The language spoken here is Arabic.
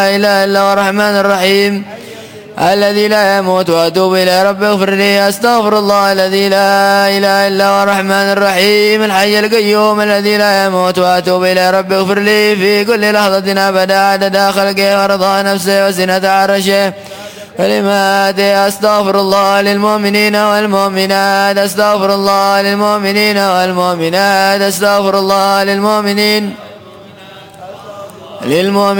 إله إلا هو الرحمن الرحيم الذي لا يموت وأتوب إليه رب اغفر لي أستغفر الله الذي لا إله إلا هو الرحمن الرحيم الحي القيوم الذي لا يموت وأتوب إليه رب اغفر لي في كل لحظة أبدا عدد خلقه ورضا نفسه وزنة عرشه كلماته أستغفر الله للمؤمنين والمؤمنات أستغفر الله للمؤمنين والمؤمنات أستغفر الله للمؤمنين